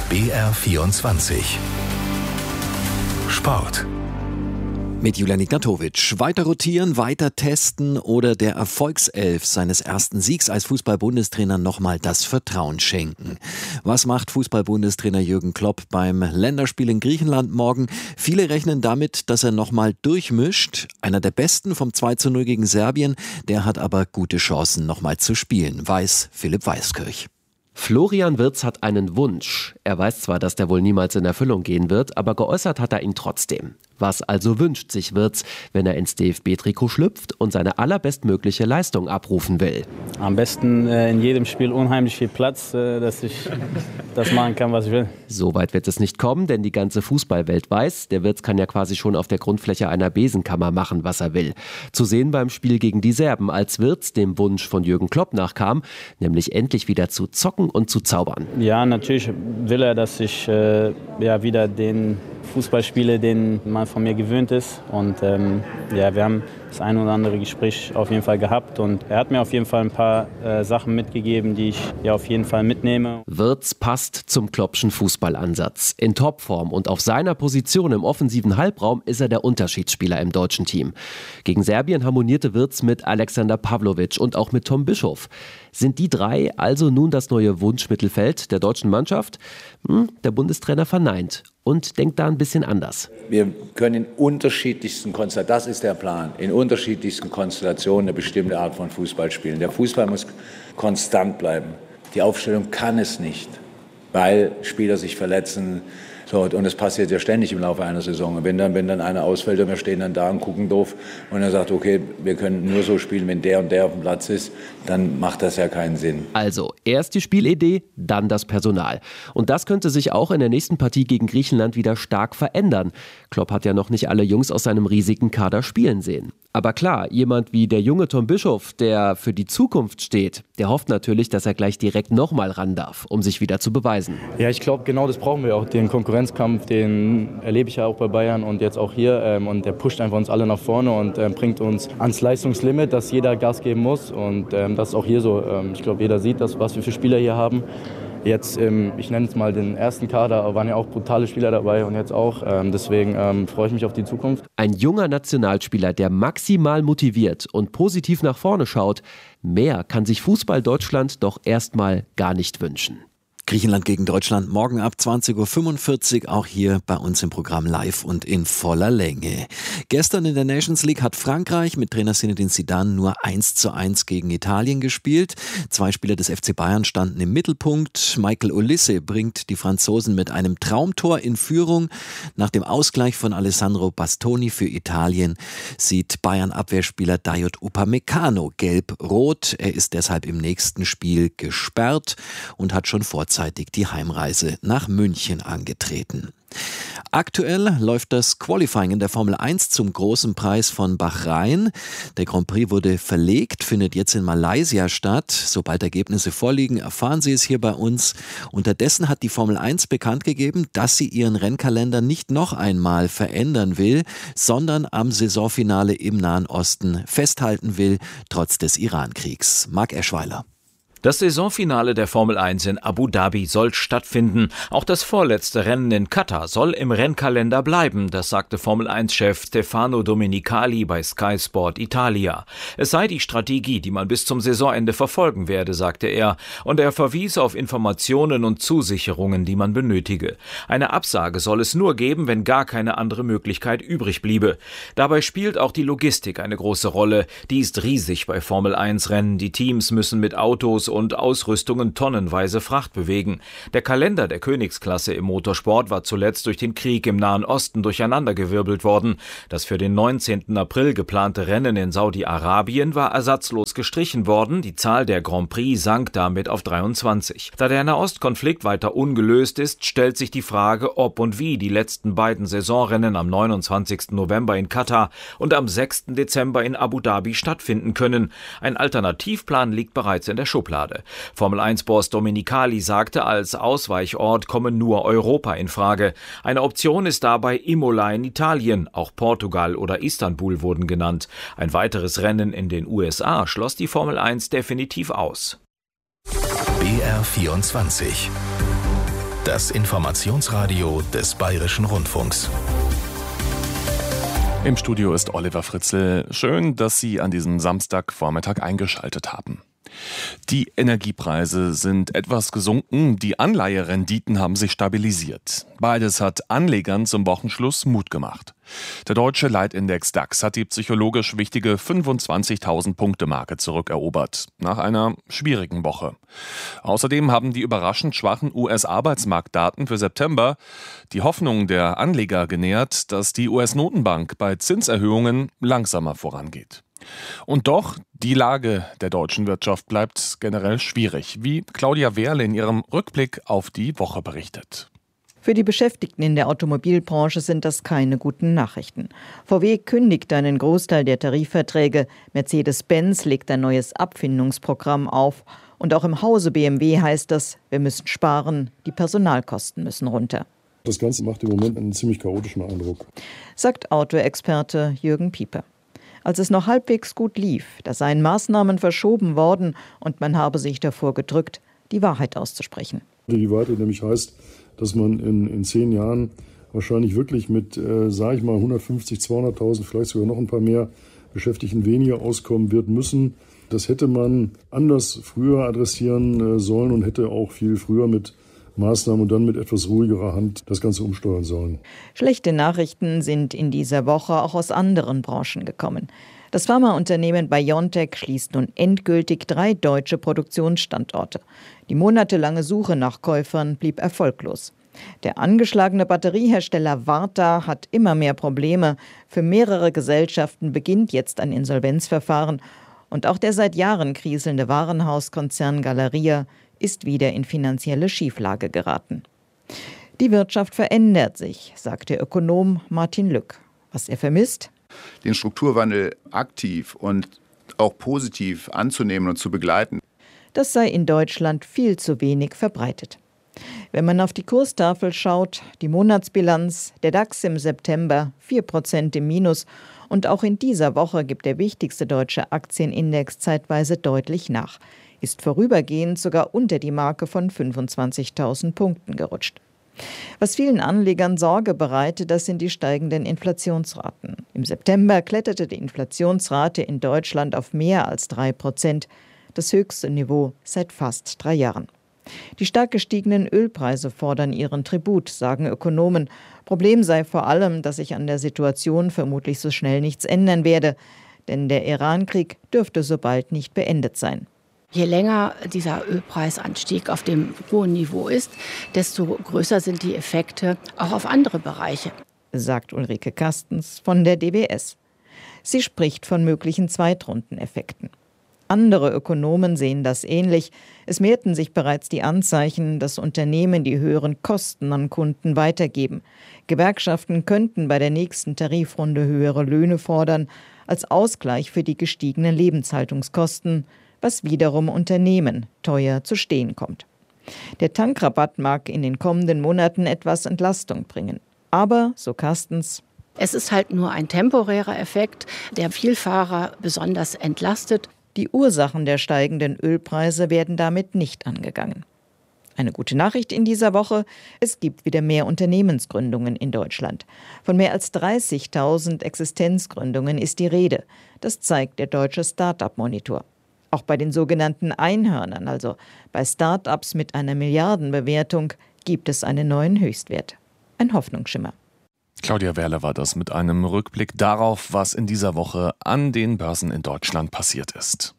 BR24 Sport. Mit Julian Ignatowitsch. Weiter rotieren, weiter testen oder der Erfolgself seines ersten Siegs als Fußball-Bundestrainer nochmal das Vertrauen schenken. Was macht Fußball-Bundestrainer Jürgen Klopp beim Länderspiel in Griechenland morgen? Viele rechnen damit, dass er nochmal durchmischt. Einer der Besten vom 2:0 gegen Serbien, der hat aber gute Chancen, nochmal zu spielen, weiß Philipp Weiskirch. Florian Wirtz hat einen Wunsch. Er weiß zwar, dass der wohl niemals in Erfüllung gehen wird, aber geäußert hat er ihn trotzdem. Was also wünscht sich Wirtz, wenn er ins DFB-Trikot schlüpft und seine allerbestmögliche Leistung abrufen will? Am besten in jedem Spiel unheimlich viel Platz, dass ich das machen kann, was ich will. So weit wird es nicht kommen, denn die ganze Fußballwelt weiß, der Wirtz kann ja quasi schon auf der Grundfläche einer Besenkammer machen, was er will. Zu sehen beim Spiel gegen die Serben, als Wirtz dem Wunsch von Jürgen Klopp nachkam, nämlich endlich wieder zu zocken und zu zaubern. Ja, natürlich will er, dass ich wieder den Fußball spiele, den man von mir gewöhnt ist. Und wir haben das ein oder andere Gespräch auf jeden Fall gehabt. Und er hat mir auf jeden Fall ein paar Sachen mitgegeben, die ich auf jeden Fall mitnehme. Wirtz passt zum Kloppschen Fußballansatz. In Topform und auf seiner Position im offensiven Halbraum ist er der Unterschiedsspieler im deutschen Team. Gegen Serbien harmonierte Wirtz mit Alexander Pavlovic und auch mit Tom Bischoff. Sind die drei also nun das neue Wunschmittelfeld der deutschen Mannschaft? Der Bundestrainer verneint und denkt da ein bisschen anders. Wir können in unterschiedlichsten Konstellationen, das ist der Plan, in unterschiedlichsten Konstellationen eine bestimmte Art von Fußball spielen. Der Fußball muss konstant bleiben. Die Aufstellung kann es nicht, weil Spieler sich verletzen. So, und das passiert ja ständig im Laufe einer Saison. Wenn dann einer ausfällt und wir stehen dann da und gucken doof und er sagt, okay, wir können nur so spielen, wenn der und der auf dem Platz ist, dann macht das ja keinen Sinn. Also erst die Spielidee, dann das Personal. Und das könnte sich auch in der nächsten Partie gegen Griechenland wieder stark verändern. Klopp hat ja noch nicht alle Jungs aus seinem riesigen Kader spielen sehen. Aber klar, jemand wie der junge Tom Bischoff, der für die Zukunft steht, der hofft natürlich, dass er gleich direkt nochmal ran darf, um sich wieder zu beweisen. Ja, ich glaube, genau das brauchen wir auch. Den Konkurrenzkampf, den erlebe ich ja auch bei Bayern und jetzt auch hier. Und der pusht einfach uns alle nach vorne und bringt uns ans Leistungslimit, dass jeder Gas geben muss. Und das ist auch hier so. Ich glaube, jeder sieht das, was wir für Spieler hier haben. Jetzt, ich nenne es mal den ersten Kader, waren ja auch brutale Spieler dabei und jetzt auch. Deswegen freue ich mich auf die Zukunft. Ein junger Nationalspieler, der maximal motiviert und positiv nach vorne schaut, mehr kann sich Fußball Deutschland doch erstmal gar nicht wünschen. Griechenland gegen Deutschland morgen ab 20:45 Uhr, auch hier bei uns im Programm live und in voller Länge. Gestern in der Nations League hat Frankreich mit Trainer Zinedine Zidane nur 1:1 gegen Italien gespielt. 2 Spieler des FC Bayern standen im Mittelpunkt. Michael Olise bringt die Franzosen mit einem Traumtor in Führung. Nach dem Ausgleich von Alessandro Bastoni für Italien sieht Bayern-Abwehrspieler Dayot Upamecano gelb-rot. Er ist deshalb im nächsten Spiel gesperrt und hat schon vorzeitig die Heimreise nach München angetreten. Aktuell läuft das Qualifying in der Formel 1 zum großen Preis von Bahrain. Der Grand Prix wurde verlegt, findet jetzt in Malaysia statt. Sobald Ergebnisse vorliegen, erfahren Sie es hier bei uns. Unterdessen hat die Formel 1 bekannt gegeben, dass sie ihren Rennkalender nicht noch einmal verändern will, sondern am Saisonfinale im Nahen Osten festhalten will, trotz des Iran-Kriegs. Marc Eschweiler. Das Saisonfinale der Formel 1 in Abu Dhabi soll stattfinden. Auch das vorletzte Rennen in Katar soll im Rennkalender bleiben. Das sagte Formel 1-Chef Stefano Domenicali bei Sky Sport Italia. Es sei die Strategie, die man bis zum Saisonende verfolgen werde, sagte er. Und er verwies auf Informationen und Zusicherungen, die man benötige. Eine Absage soll es nur geben, wenn gar keine andere Möglichkeit übrig bliebe. Dabei spielt auch die Logistik eine große Rolle. Die ist riesig bei Formel 1-Rennen. Die Teams müssen mit Autos und Ausrüstungen tonnenweise Fracht bewegen. Der Kalender der Königsklasse im Motorsport war zuletzt durch den Krieg im Nahen Osten durcheinandergewirbelt worden. Das für den 19. April geplante Rennen in Saudi-Arabien war ersatzlos gestrichen worden. Die Zahl der Grand Prix sank damit auf 23. Da der Nahostkonflikt weiter ungelöst ist, stellt sich die Frage, ob und wie die letzten beiden Saisonrennen am 29. November in Katar und am 6. Dezember in Abu Dhabi stattfinden können. Ein Alternativplan liegt bereits in der Schublade. Formel-1-Boss Domenicali sagte, als Ausweichort komme nur Europa in Frage. Eine Option ist dabei Imola in Italien, auch Portugal oder Istanbul wurden genannt. Ein weiteres Rennen in den USA schloss die Formel 1 definitiv aus. BR24 Das Informationsradio des Bayerischen Rundfunks. Im Studio ist Oliver Fritzl. Schön, dass Sie an diesem Samstagvormittag eingeschaltet haben. Die Energiepreise sind etwas gesunken, die Anleiherenditen haben sich stabilisiert. Beides hat Anlegern zum Wochenschluss Mut gemacht. Der deutsche Leitindex DAX hat die psychologisch wichtige 25.000-Punkte-Marke zurückerobert, nach einer schwierigen Woche. Außerdem haben die überraschend schwachen US-Arbeitsmarktdaten für September die Hoffnung der Anleger genährt, dass die US-Notenbank bei Zinserhöhungen langsamer vorangeht. Und doch, die Lage der deutschen Wirtschaft bleibt generell schwierig, wie Claudia Wehrle in ihrem Rückblick auf die Woche berichtet. Für die Beschäftigten in der Automobilbranche sind das keine guten Nachrichten. VW kündigt einen Großteil der Tarifverträge, Mercedes-Benz legt ein neues Abfindungsprogramm auf und auch im Hause BMW heißt das, wir müssen sparen, die Personalkosten müssen runter. Das Ganze macht im Moment einen ziemlich chaotischen Eindruck, sagt Autoexperte Jürgen Pieper. Als es noch halbwegs gut lief, da seien Maßnahmen verschoben worden und man habe sich davor gedrückt, die Wahrheit auszusprechen. Die Wahrheit nämlich heißt, dass man in 10 Jahren wahrscheinlich wirklich mit, 150, 200.000, vielleicht sogar noch ein paar mehr Beschäftigten weniger auskommen wird müssen. Das hätte man anders früher adressieren sollen und hätte auch viel früher mit Maßnahmen und dann mit etwas ruhigerer Hand das Ganze umsteuern sollen. Schlechte Nachrichten sind in dieser Woche auch aus anderen Branchen gekommen. Das Pharmaunternehmen BioNTech schließt nun endgültig 3 deutsche Produktionsstandorte. Die monatelange Suche nach Käufern blieb erfolglos. Der angeschlagene Batteriehersteller Varta hat immer mehr Probleme. Für mehrere Gesellschaften beginnt jetzt ein Insolvenzverfahren. Und auch der seit Jahren kriselnde Warenhauskonzern Galeria ist wieder in finanzielle Schieflage geraten. Die Wirtschaft verändert sich, sagt der Ökonom Martin Lück. Was er vermisst? Den Strukturwandel aktiv und auch positiv anzunehmen und zu begleiten. Das sei in Deutschland viel zu wenig verbreitet. Wenn man auf die Kurstafel schaut, die Monatsbilanz, der DAX im September 4% im Minus und auch in dieser Woche gibt der wichtigste deutsche Aktienindex zeitweise deutlich nach, ist vorübergehend sogar unter die Marke von 25.000 Punkten gerutscht. Was vielen Anlegern Sorge bereitet, das sind die steigenden Inflationsraten. Im September kletterte die Inflationsrate in Deutschland auf mehr als 3%, das höchste Niveau seit fast 3 Jahren. Die stark gestiegenen Ölpreise fordern ihren Tribut, sagen Ökonomen. Problem sei vor allem, dass sich an der Situation vermutlich so schnell nichts ändern werde, denn der Iran-Krieg dürfte so bald nicht beendet sein. Je länger dieser Ölpreisanstieg auf dem hohen Niveau ist, desto größer sind die Effekte auch auf andere Bereiche, sagt Ulrike Kastens von der DWS. Sie spricht von möglichen Zweitrundeneffekten. Andere Ökonomen sehen das ähnlich. Es mehrten sich bereits die Anzeichen, dass Unternehmen die höheren Kosten an Kunden weitergeben. Gewerkschaften könnten bei der nächsten Tarifrunde höhere Löhne fordern, als Ausgleich für die gestiegenen Lebenshaltungskosten, was wiederum Unternehmen teuer zu stehen kommt. Der Tankrabatt mag in den kommenden Monaten etwas Entlastung bringen. Aber, so Kastens, es ist halt nur ein temporärer Effekt, der Vielfahrer besonders entlastet. Die Ursachen der steigenden Ölpreise werden damit nicht angegangen. Eine gute Nachricht in dieser Woche: Es gibt wieder mehr Unternehmensgründungen in Deutschland. Von mehr als 30.000 Existenzgründungen ist die Rede. Das zeigt der deutsche Start-up-Monitor. Auch bei den sogenannten Einhörnern, also bei Start-ups mit einer Milliardenbewertung, gibt es einen neuen Höchstwert. Ein Hoffnungsschimmer. Claudia Wehrle war das mit einem Rückblick darauf, was in dieser Woche an den Börsen in Deutschland passiert ist.